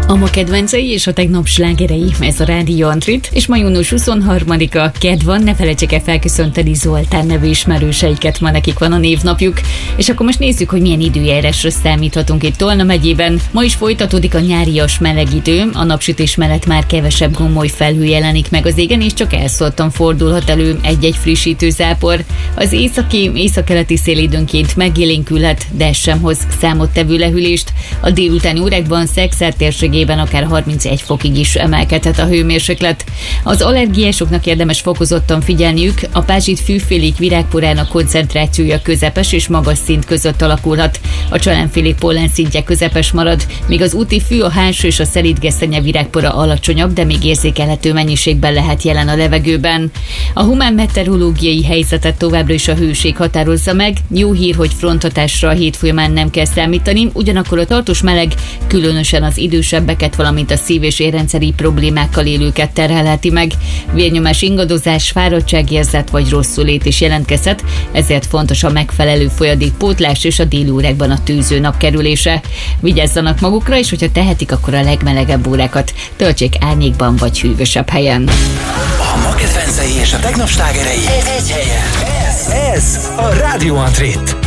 A ma kedvencei és a tegnap slágerei, ez a Rádió Antrit, és ma június 23-a, kedd van, ne felejtsék el felköszönteni Zoltán nevű ismerőseiket, ma nekik van a névnapjuk. És akkor most nézzük, hogy milyen időjárásra számíthatunk itt Tolna megyében. Ma is folytatódik a nyárias meleg idő, a napsütés mellett már kevesebb gomoly felhő jelenik meg az égen, és csak elszóltan fordulhat elő egy-egy frissítő zápor. Az északkeleti szél időnként megélénkülhet, de ez sem hoz számottevő lehűlést. A délutáni órákban Szekszárd térségében akár 31 fokig is emelkedhet a hőmérséklet. Az allergiásoknak érdemes fokozottan figyelniük, a pázsit fűfélék virágporának koncentrációja közepes és magas szint között alakulhat. A csalánfélék pollen szintje közepes marad, míg az úti fű, a hársó és a szelídgesztenye virágpora alacsonyabb, de még érzékelhető mennyiségben lehet jelen a levegőben. A humán meteorológiai helyzetet továbbra is a hőség határozza meg. Jó hír, hogy fronthatásra a hét folyamán nem kell számítani, ugyanakkor a tartós meleg különösen az idősebbeket, valamint a szív- és érrendszeri problémákkal élőket terhelheti meg. Vérnyomás ingadozás, fáradtságérzet vagy rosszulét is jelentkezhet, ezért fontos a megfelelő folyadékpótlás és a déli órákban a tűző nap kerülése. Vigyázzanak magukra, és hogyha tehetik, akkor a legmelegebb órákat töltsék árnyékban vagy hűvösebb helyen. A ma kedvencei és a tegnap slágerei egy helyen. Ez a Rádió Antrit.